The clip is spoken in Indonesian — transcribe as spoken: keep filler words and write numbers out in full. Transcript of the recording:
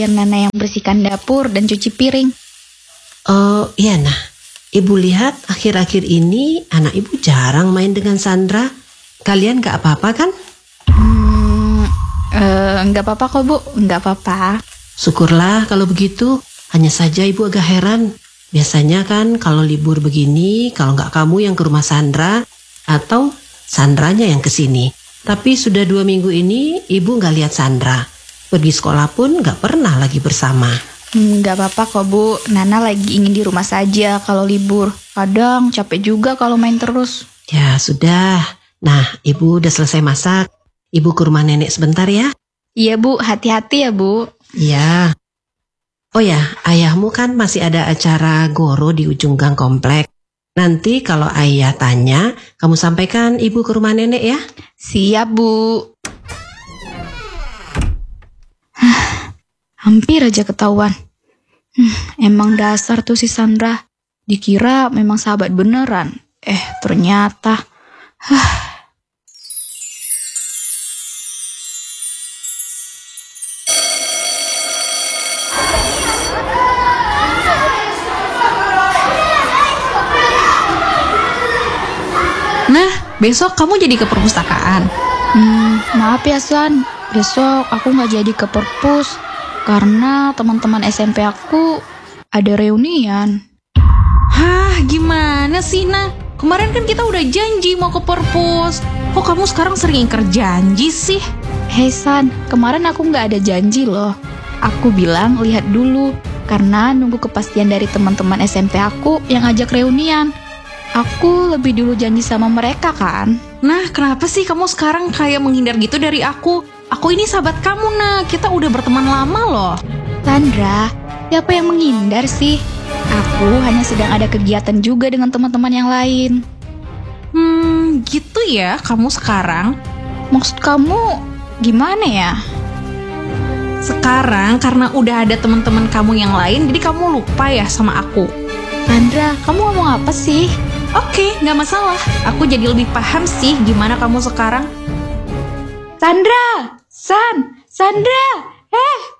biar Nana yang bersihkan dapur dan cuci piring. Oh iya nah, ibu lihat akhir-akhir ini anak ibu jarang main dengan Sandra. Kalian gak apa-apa kan? Hmm, uh, nggak apa-apa kok Bu, nggak apa-apa. Syukurlah kalau begitu. Hanya saja ibu agak heran. Biasanya kan kalau libur begini, kalau nggak kamu yang ke rumah Sandra, atau Sandranya yang ke sini. Tapi sudah dua minggu ini ibu nggak lihat Sandra. Pergi sekolah pun nggak pernah lagi bersama. Hmm, nggak apa-apa kok Bu, Nana lagi ingin di rumah saja kalau libur. Kadang capek juga kalau main terus. Ya sudah. Nah, ibu udah selesai masak. Ibu ke rumah nenek sebentar ya. Iya Bu, hati-hati ya Bu. Iya. Oh ya, ayahmu kan masih ada acara goro di ujung gang komplek. Nanti kalau ayah tanya, kamu sampaikan ibu ke rumah nenek ya. Siap Bu. Hampir aja ketahuan. Hmm, emang dasar tuh si Sandra. Dikira memang sahabat beneran. Eh, ternyata. Huh. Nah, besok kamu jadi ke perpustakaan. Hmm, maaf ya San. Besok aku gak jadi ke perpus. Karena teman-teman S M P aku ada reunian. Hah, gimana sih, Nah? Kemarin kan kita udah janji mau ke perpus. Kok kamu sekarang sering ingkar janji sih? Hei San, kemarin aku gak ada janji loh. Aku bilang lihat dulu. Karena nunggu kepastian dari teman-teman S M P aku yang ajak reunian. Aku lebih dulu janji sama mereka kan. Nah, kenapa sih kamu sekarang kayak menghindar gitu dari aku? Aku ini sahabat kamu, Nah. Kita udah berteman lama loh. Sandra, siapa yang menghindar sih? Aku hanya sedang ada kegiatan juga dengan teman-teman yang lain. Hmm, gitu ya kamu sekarang? Maksud kamu gimana ya? Sekarang karena udah ada teman-teman kamu yang lain, jadi kamu lupa ya sama aku. Sandra, kamu ngomong apa sih? Oke, gak masalah. Aku jadi lebih paham sih gimana kamu sekarang. Sandra! San! Sandra! Eh!